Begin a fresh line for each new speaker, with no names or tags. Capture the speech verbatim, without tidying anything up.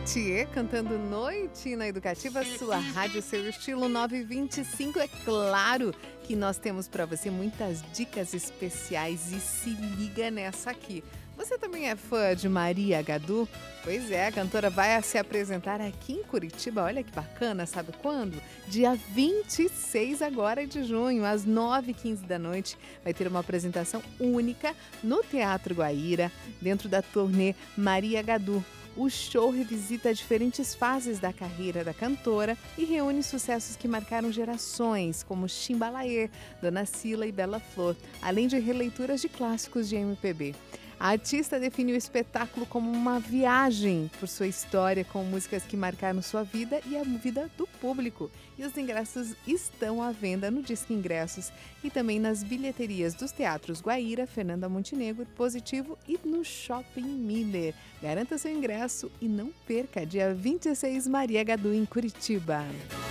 Thier cantando Noite na Educativa, sua rádio, seu estilo nove e vinte e cinco. É claro que nós temos para você muitas dicas especiais e se liga nessa aqui. Você também é fã de Maria Gadu? Pois é, a cantora vai se apresentar aqui em Curitiba. Olha que bacana, sabe quando? Dia vinte e seis agora de junho, às nove e quinze da noite. Vai ter uma apresentação única no Teatro Guaíra, dentro da turnê Maria Gadu. O show revisita diferentes fases da carreira da cantora e reúne sucessos que marcaram gerações, como Chimbalaê, Dona Cila e Bela Flor, além de releituras de clássicos de M P B. A artista define o espetáculo como uma viagem por sua história, com músicas que marcaram sua vida e a vida do público. E os ingressos estão à venda no Disque Ingressos e também nas bilheterias dos teatros Guaíra, Fernanda Montenegro, Positivo e no Shopping Miller. Garanta seu ingresso e não perca, dia vinte e seis, Maria Gadu em Curitiba.